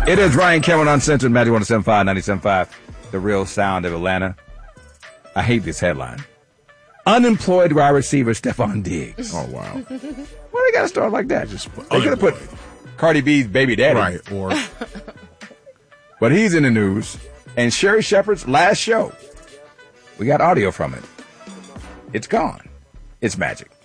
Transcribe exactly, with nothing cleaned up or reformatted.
It is Ryan Cameron Uncensored, Magic one oh seven five, ninety-seven point five, the real sound of Atlanta. I hate this headline. Unemployed wide receiver Stephon Diggs. Oh, wow. Well, they got to start like that. Just they could have put Cardi B's baby daddy. Right, or... But he's in the news. And Sherry Shepherd's last show. We got audio from it. It's gone. It's magic.